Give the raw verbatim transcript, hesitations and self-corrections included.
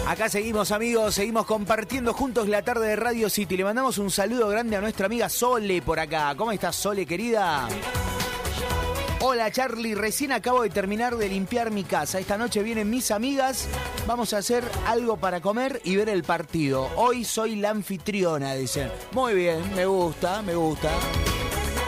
Acá seguimos, amigos, seguimos compartiendo juntos la tarde de Radio City. Le mandamos un saludo grande a nuestra amiga Sole por acá. ¿Cómo estás, Sole, querida? Hola, Charlie, recién acabo de terminar de limpiar mi casa. Esta noche vienen mis amigas, vamos a hacer algo para comer y ver el partido. Hoy soy la anfitriona, dicen. Muy bien, me gusta, me gusta.